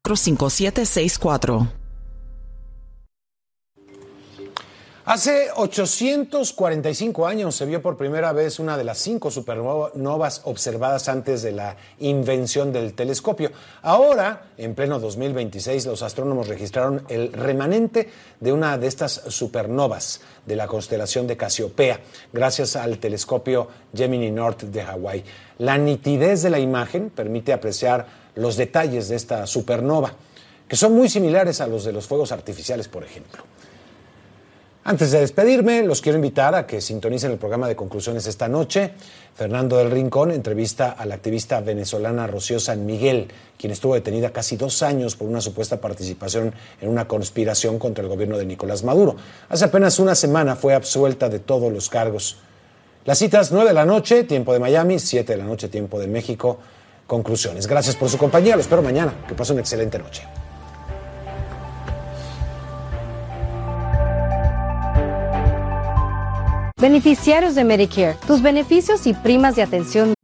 5764. Hace 845 años se vio por primera vez una de las 5 supernovas observadas antes de la invención del telescopio. Ahora, en pleno 2026, los astrónomos registraron el remanente de una de estas supernovas de la constelación de Casiopea, gracias al telescopio Gemini North de Hawái. La nitidez de la imagen permite apreciar los detalles de esta supernova, que son muy similares a los de los fuegos artificiales, por ejemplo. Antes de despedirme, los quiero invitar a que sintonicen el programa de conclusiones esta noche. Fernando del Rincón entrevista a la activista venezolana Rocío San Miguel, quien estuvo detenida casi 2 años por una supuesta participación en una conspiración contra el gobierno de Nicolás Maduro. Hace apenas una semana fue absuelta de todos los cargos. Las citas 9 de la noche, tiempo de Miami, 7 de la noche, tiempo de México. Conclusiones. Gracias por su compañía. Lo espero mañana. Que pasen una excelente noche. Beneficiarios de Medicare, tus beneficios y primas de atención